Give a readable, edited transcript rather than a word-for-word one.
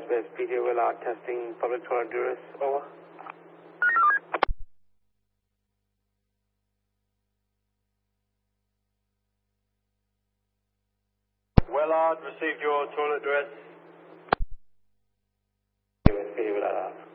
SPD Willard testing public toilet duress, over. Willard, received your toilet duress. SPD Willard.